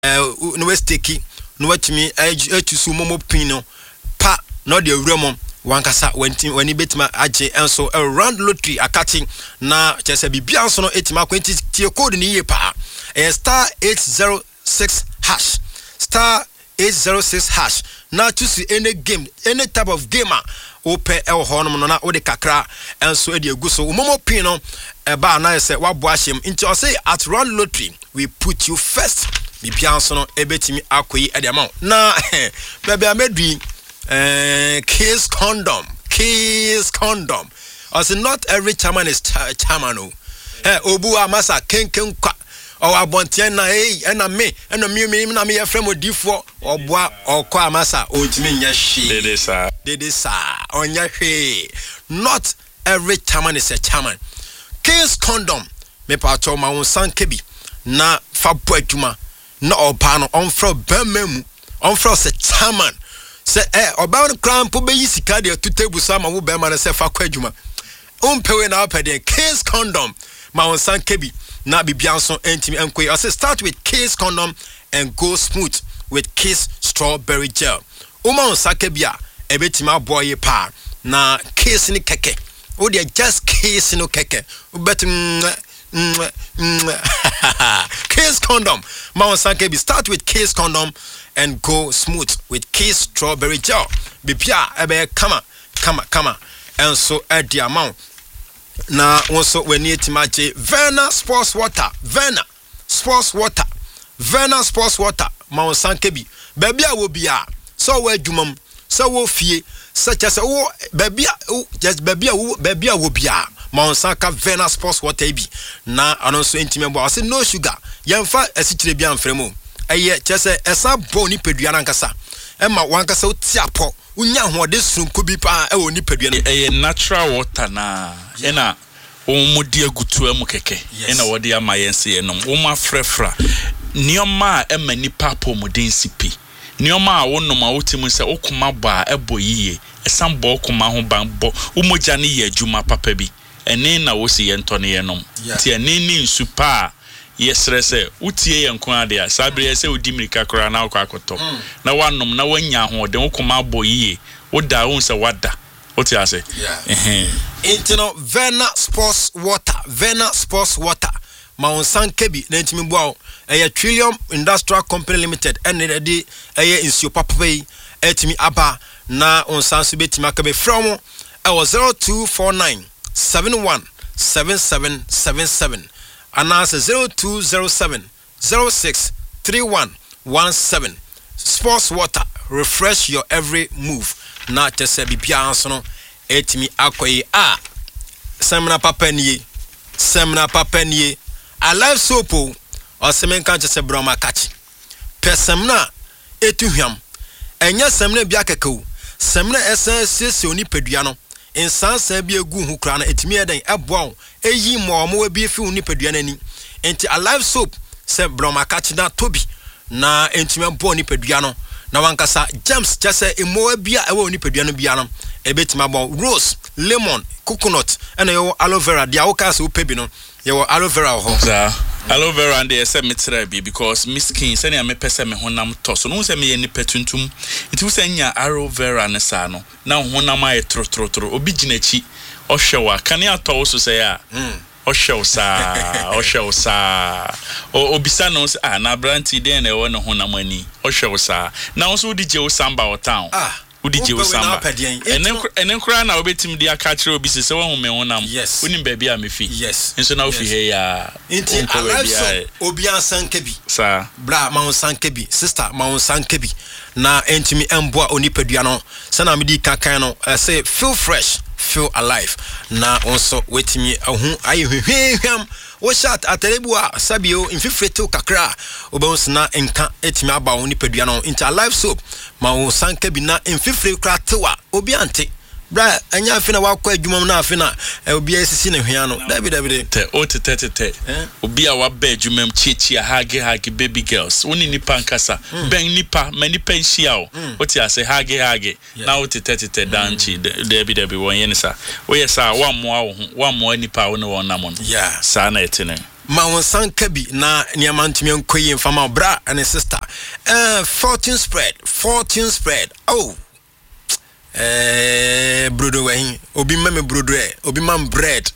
no westeki no watimi etusu momo pino pa no de awuramo wankasa wani betima age enso round lottery akati na chese bibia nso no etima kwenti tie code ni ye pa star 806 hash star 806 hash na choose any game any type of gamer open el honum no na ode kakra enso ede eguso momo pin no ba na say wabo ahyem nti o say at round lottery we put you first bibia nso no ebetimi akoyi ede amount na baby amedui Kiss condom. I say not every chairman is chairman. Obu amasa ken kwa. O abontia na na me na me na me frame odifo oboa okwa amasa ontimi nya hwe. Dede sa onya hwe. Not every chairman is a chairman. Kiss condom. Me pa cho ma won sankebi na fa bo adwuma na oba no onfro bememu onfro se chairman. Say oba no kran po be yisika de to table sama wo be man say fa kwadwuma umpewe na opede Kiss condom ma won sankebi na bibia nso entimi enkoyi. I say start with Kiss condom and go smooth with Kiss strawberry gel. Uma on sankebi a ebetima boy pa na Kiss ni keke o de just Kiss no keke bet Kiss condom ma won sankebi. Start with Kiss condom and go smooth with Kiss strawberry gel. Bipia ebe kama and so at the amount na also we need to match Verna sports water ma sankebi baby a wo bia so we adwumam so wo fie such as wo baby just baby a wo bia ma sanka Verna sports water bi na anonso intime bo say no sugar yemfa asikyire bia mfremu eye chese esa boni pedua nankasa ema wankasa otiapo unya hoode sunko bi pa e oni pedua no eye natural water na ena omudi agutu emu keke ena wode ama yense enom wo ma frefra nioma ema nipa pomodin sipi nioma a wonom a wotimu se okuma ba eboyiye esam bo okuma ho banbo umoja ne ye adwuma papa bi ene na wo si yentone yenom ti ene ni nsupa yesrese utie yenkon ade a sabre se odimirika kora na akoto na wanom na wanya ho de okuma aboyiye woda won se wada oti ase intino Verna sports water ma on sankebi na ntimi boa Trillium Industrial Company Limited and the insio papai etimi aba na on sanso betimi akabe from 0249 71 7777 announce 0207 06 3117. Sports water, refresh your every move. Na tese bibia anso no etimi akoyi semna papa nie Alive soap o semen kan tese broma kachi pesemna etuhwam enya semna bia kekeu semna essence oni pedua no insansa bi egu hu kra na etimi eden eboa eyi mo bi fi uni pedua nani enti Alive soap se broma kachi na tobi na entimi ebo ni pedua no na wankasa James chese emo bia ewo ni pedua no bia no ebetima bon rose lemon coconut ena yo aloe vera dia wo ka se upebi no yo aloe vera ho aloe vera and dey say metra bi because miskin say na me pese me honam to so no say me ni petuntum nti wo say nya aloe vera ne sa no na honam aye trotro obi ginachi ohwewa kan ya to wo so say a Oshosa obisa no na branti den e won honam ani Oshosa na wo so di je wo samba o town udije wo samba enen kura na obetim dia ka kire obi se wo home honam wonim ba bia mefi nso na ofi he ya inti Alive obi ansankebi sa bra ma onsankebi sister ma onsankebi na entimi emboa onipadua no se na medi kakan no say feel fresh feel alive na onso wetimi ahu ayehwehwehwam wo shot aterebua sabio infifreto kakra obonsna enka etimi aba onipadua no into Alive soap ma onsankebi na infifre kra tewa obi ante bra anya afina wakwa adwumam na afina obi asisi ne hwea no david te otetete obi a waba adwumam chichi hage baby girls woni nipa nkasa ben nipa manipa nhia o oti ase hage na otetete danchi david won yensa wo yesa wa moa wo ho wa moa nipa wo ne won namon sa na etene ma won sanka bi na niama ntumi nkoyi mfama bra and sister fortune spread oh brodo we obi mame brodo obi mam bread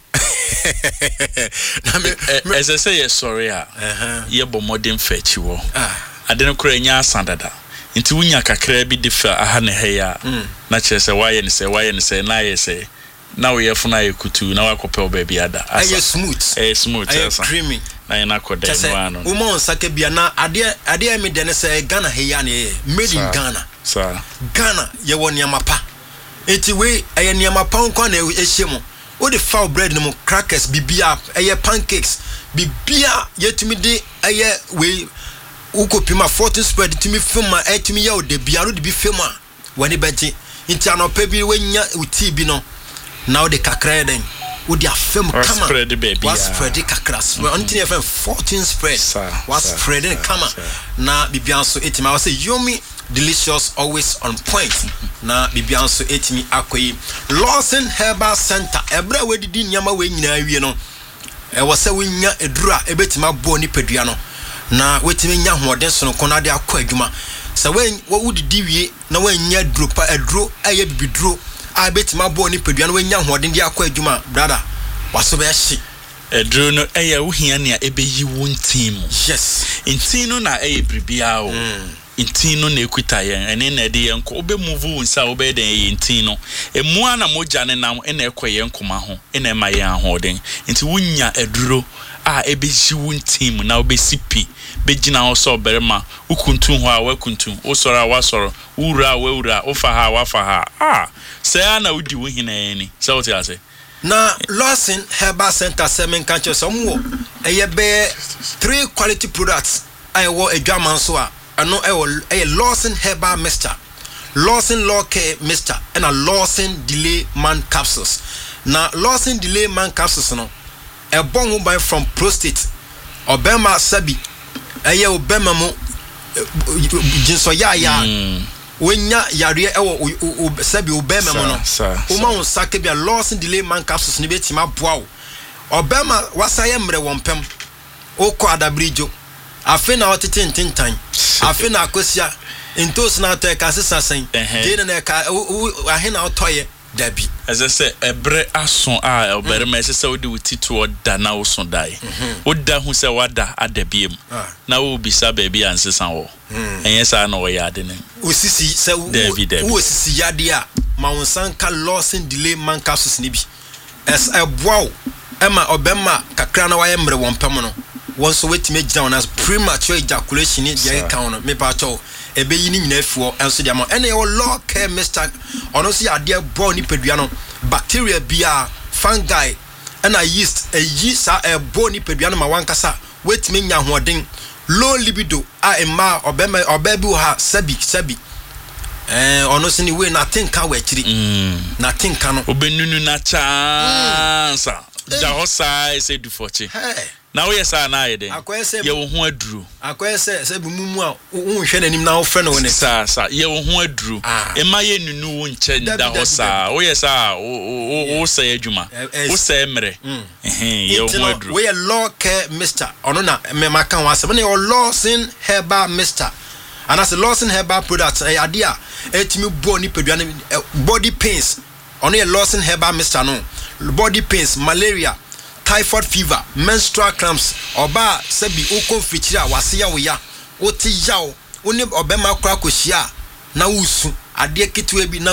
na me as I say sorry ye bo modern fetch wo ade no kura nya asandada nti wunya kakra bi defa aha ne heya na kire se waye ne se na ye se na we yefuna ye kutu na wakope obabi ada asa smooth asa creamy na ina koda no ano umon sake bia na ade me de ne se Ghana heya ne made in Ghana Ghana ye won niamapa enti we aye niamapa nko na ehyemu o the foul bread no crackers bibia aye pancakes bibia yetumi de aye we ukopima 14 spread timi film etimi ya o de bia no de bi film a wani beji nti anopa bi wenya uti bi no na o de kakra den o de afem kama spread baby was spread kakra until you 14 spread was spread kama na bibia so etima was say yomi delicious always on point na bibia so etimi akoyi Lawson Herbal Center ebra we didi nyama we nyina awie no e wose wenya edura ebetima bo ni pedua no na wetimi nya hoden so no kona de akọ adwuma se we wudidi wie na wenya dropa edro aye bibidro a betima bo ni pedua no wenya hoden de akọ adwuma brother waso be hye edro no eye wo hia ne ebeyi wo ntim yes ntim no na eye bribia o ntim no na ekuta yen ene na de yen ko obe move nsa obe den yen ntim no emu ana moja ne nam ene ekoye nkoma ho ene ma yen ahoden nti wunya eduro a ebeji wo ntim na obesipi begina oso berema ukuntu ho a wakuntu osoro a wasoro ura wura ofa ha wafa ha se ana udi wo hina eni se what you say na Lawson Herbal Center semen kanche somwo eye be 3 quality products I wo adwaman so a ano e Lawson Herbal Mixture, Lawson Law Care Mixture and a Lawson Delay Man capsules. Na Lawson Delay Man capsules no e bon ho by from prostate obema sabi eye obema mo jinso ya wenya yare e sabi obema mo no o ma sake bia Lawson Delay Man capsules ni betima boa obema wasaye mre wompem o ko adabrijo afi na otete ntintan afi na akosia entos na to ka sesasen de na ka ahe na otoye dabi as I say ebre ason a obere ma sese odi wutitu oda na oson dai oda hu se wada adabiem na wo bisa baby ansesan wo enye sa na wo yade ne osisi se wo osisi yade a ma wonsan ka Lawson Delay Man capsules ni bi es eboa ema obema kakra na waye mre wompem no wonso wetime down as premature ejaculation in the account me pa cho ebe yi ni nyina afuo enso dia mo ene yo Law Care Mixture ono si ade bo ni pedua no bacteria bia fungi and yeast yi sa bo ni pedua no ma wankasa wetime nya hoden low libido a ema obebi ha sabi ono si ni we na tinka we chiri na tinka no obenunu na chance da hosa ese du fochi na we say na ye den ye wo ho aduru akwese se bi mumu a wo hwe nanim na wo frɛ no ne sa ye wo ho aduru e ma ye nunu wo nche da hosa we say wo say adwuma wo say mre ye wo ho aduru we Law Care Mixture ono na me maka wa se ne yo Lawson Herbal Mixture and as Lawson Herbal products ade a etimi bo ni pedua body pains ono ye Lawson Herbal Mixture no body pains malaria typhoid fever menstrual cramps oba sabi ukon fichira wase ya wo ya oti yawo oni obema kra kohia na wusu ade kitwe bi na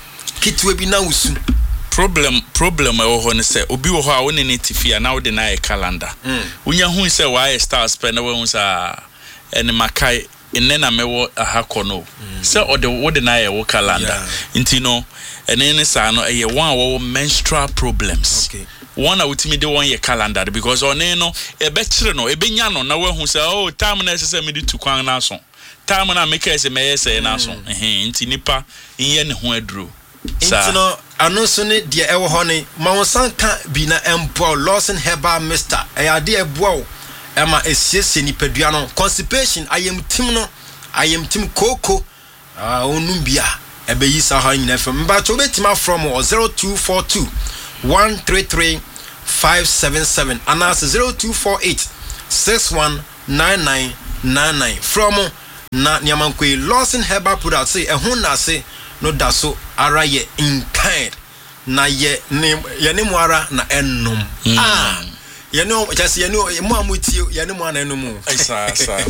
wusu problem e wo ho ne se obi wo ho a woni ne tifia na wo de na e calendar unya hu se wa e star spend na wo sa ene makai enne na mewo ahakọ no se wo de na e wo calendar nti no ene ne sa no e one wo menstrual problems one awutimi de one year calendar because on no e be kire no e be nya no na wahu say oh time na ese me di tukwan na so time na make ese me ese na so nti nipa nye ne ho aduro nti no ano so ne de e wo ho ne ma wonsan ka bi na empo Lawson Herbal Mixture e ade e boa e ma esiese nipadua no constipation ayem tim koko onum bia e be yi sa ha nyina fam ba to betima from 0242 133 577 and that's 0248 619999 from na Niamankwe Lawson Herbal Product say na say no da so ara ye in kind na ye ne mu ara na ennom ye no just ye no mu amuti ye ne mu ana ennom sa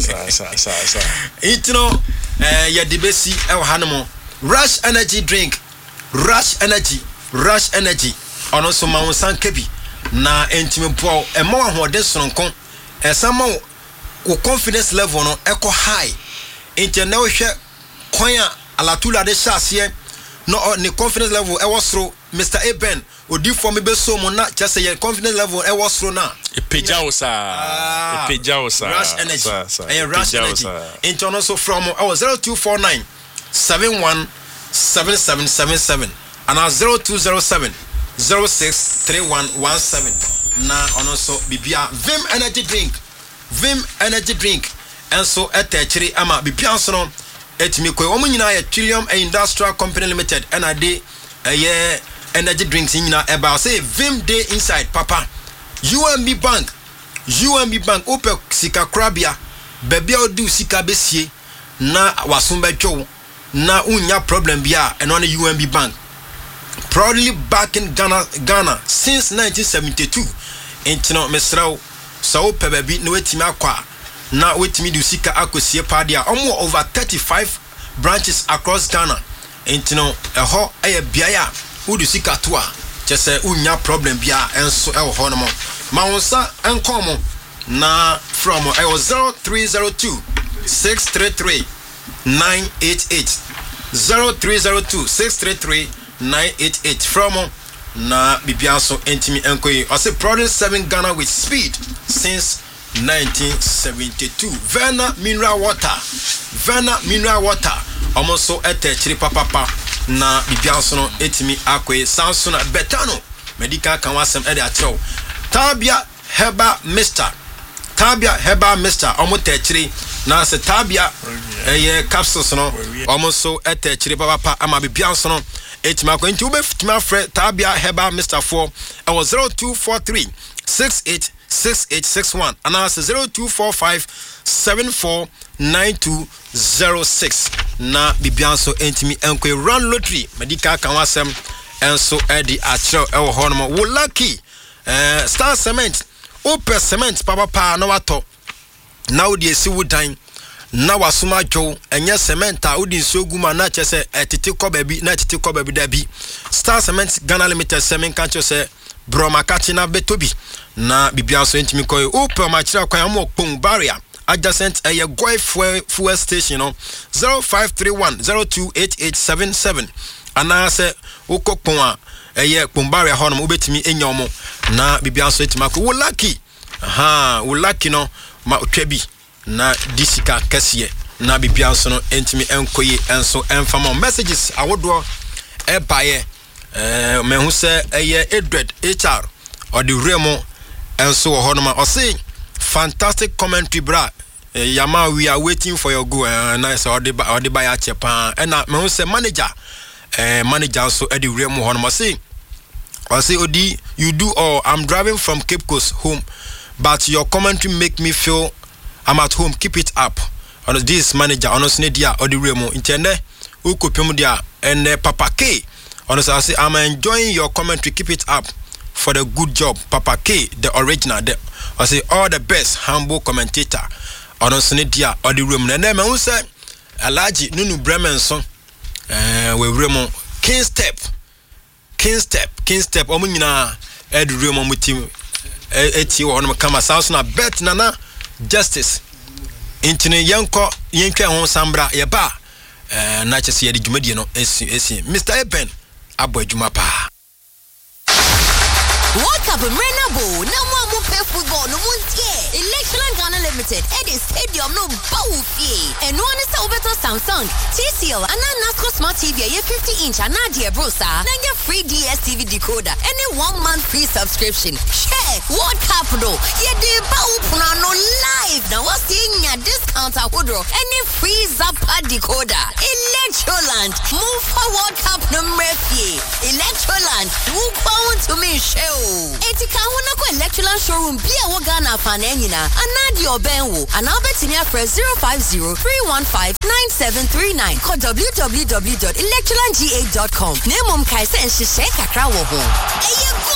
itno ye debesi e wo hanom Rush Energy drink Rush Energy ono so ma won kabi na entimi po e ma wa hode soronko e sama wo confidence level no e ko high interne wo hwe kwan alatula de chassie no ni confidence level e was through Mr. Eben odi for me be so mo na just say confidence level e was through na Epejao sa Rush Energy Rush Energy interne so from 0249 717777 and 0207 063117 na ono so bibia Vim Energy drink and so etechiri ama bibia so no etimi koi omo nyina ya Trillium Industrial Company Limited and ade ye energy drinks nyina eba say Vim day inside papa UMB Bank ope sika krabia bebia odu sika besie na wasumba two na unya problem bia and on UMB Bank proudly back in Ghana since 1972 intino mesrao so pebebi no wetimi akwa na wetimi du sika akosie padia omo over 35 branches across Ghana intino eho eye biaya udu sika to a chese unya problem bia enso eho ho no mo mawonsa enkomo na from 0302 633 988 0302 633 988 from na bibianso entimi enkoyi I say produce 7 Ghana with speed since 1972 Vena mineral water almost so etechiri papa na bibianso no etimi akoyi Samsung Betano medical kan wasem e de achew Tabia Herbal Mixture almost techiri na se Tabia capsules no almost so etechiri papa ama bibianso no etima ko nti ubefitima fre Tabia Herbal Mixture 4 I was 0243 686861 and I was 0245 749206 na bibianso entimi enkwe run lottery medical kan wasem enso edi achro ewo hono wo lucky Star Cement open cement papa na wato na odi esi wudan na wasuma dwo enye cement a odi nsoguma na chese etete kobabi na etete kobabi dabi Star Cement Ghana Limited semen kan chese broma kachi na betobi na bibianso entimi koy open machira kwan am okpon barrier adjacent a Goi fuel station no 0531028877 anase ukokpon a kpombare ho no ubetimi enyomo na bibianso etimako wo lucky no ma otwabi na disika kasiye na bibianso no entimi enkoyi enso enfamo messages awodo ebaye mehu se Edward HR odi remo enso ho no ma o say fantastic commentary bra yama we are waiting for your go nice odi buy a chepa na mehu se manager so edi remo ho no ma say I say Odi, you do all. I'm driving from Cape Coast home, but your commentary make me feel I'm at home. Keep it up. On this manager, honestly, dia Odi Remo intende ukopemu dia and Papa K. Honestly, I say I'm enjoying your commentary. Keep it up for the good job, Papa K, the original. I say all the best, humble commentator. Honestly, dia Odi Remo. And then I say Alaji Nunu Bremen son, we Remo King Step omo nyina eduru mo mutim eti wo no kama Samsung na bet nana justice intine yenko yenkwe ho sambra ye ba na chese ye de dwumadie no esi Mr. Eben abo adwuma pa What up, Renabo? No more pay football, no more yeah. Election Ghana Limited, Eddie Stadium, no bow and one is over to Samsung, TCL, and Nasco Smart TV, a 50-inch, and Nadia Brosa, then get free DSTV decoder, and a 1-month free subscription. Share what capital? Yeah, the bow no live. Now, what's the discount at Woodrow? And a free Zappa decoder. Electroland, move forward cup no murphy. Electroland, move forward to me show. Etika hunako Electroland showroom bia wogana fanenina. Anadi obenwo. Anabetinia for 050-315-9739. Call www.electrolandga.com. Nemum kaise and shishe kakra wo ho.